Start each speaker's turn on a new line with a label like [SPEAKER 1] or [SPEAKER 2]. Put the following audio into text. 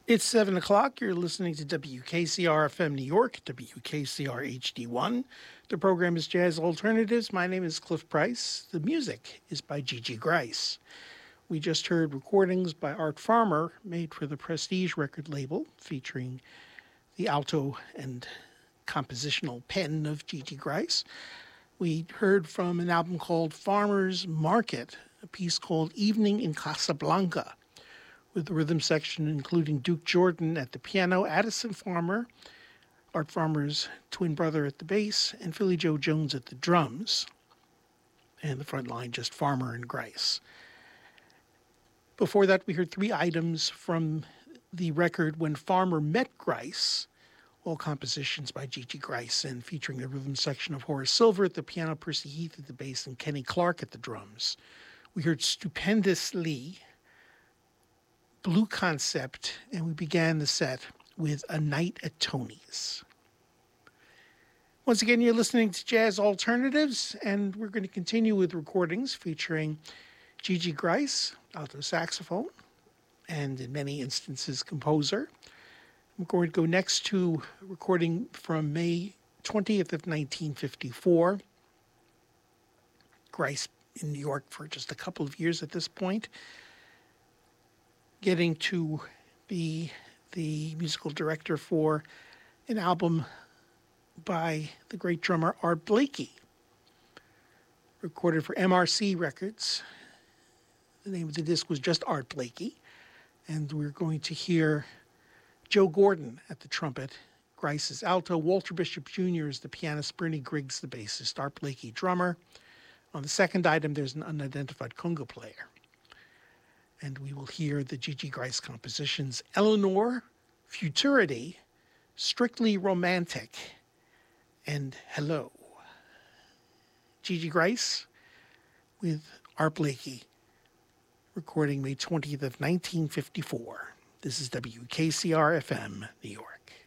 [SPEAKER 1] It's 7 o'clock. You're listening to WKCR FM New York, WKCR HD1. The program is Jazz Alternatives. My name is Cliff Price. The music is by Gigi Grice. We just heard recordings by Art Farmer made for the Prestige record label, featuring the alto and compositional pen of Gigi Grice. We heard from an album called Farmer's Market, a piece called Evening in Casablanca, with the rhythm section including Duke Jordan at the piano, Addison Farmer, Art Farmer's twin brother at the bass, and Philly Joe Jones at the drums. And the front line, just Farmer and Grice. Before that, we heard three items from the record When Farmer Met Grice, all compositions by Gigi Grice, and featuring the rhythm section of Horace Silver at the piano, Percy Heath at the bass, and Kenny Clark at the drums. We heard Stupendously, Blue Concept, and we began the set with A Night at Tony's. Once again, you're listening to Jazz Alternatives, and we're going to continue with recordings featuring Gigi Grice, alto saxophone, and in many instances, composer. I'm going to go next to a recording from May 20th of 1954. Grice in New York for just a couple of years at this point, getting to be the musical director for an album by the great drummer Art Blakey, recorded for MRC Records. The name of the disc was just Art Blakey, and we're going to hear Joe Gordon at the trumpet, Grice's alto, Walter Bishop Jr. is the pianist, Bernie Griggs the bassist, Art Blakey drummer. On the second item, there's an unidentified conga player. And we will hear the Gigi Grice compositions, Eleanor, Futurity, Strictly Romantic, and Hello. Gigi Grice with Art Blakey, recording May 20th of 1954. This is WKCR FM, New York.